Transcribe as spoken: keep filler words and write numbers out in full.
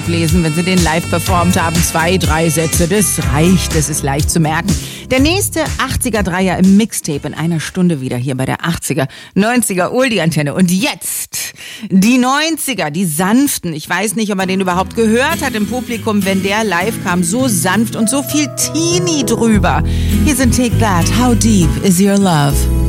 lesen, wenn sie den live performt haben. Zwei, drei Sätze, das reicht, das ist leicht zu merken. Der nächste achtziger-Dreier im Mixtape in einer Stunde wieder hier bei der achtziger, neunziger Oldie-Antenne. Und jetzt die neunziger, die sanften. Ich weiß nicht, ob man den überhaupt gehört hat im Publikum, wenn der live kam. So sanft und so viel Teenie drüber. Hier sind Take That, How Deep Is Your Love?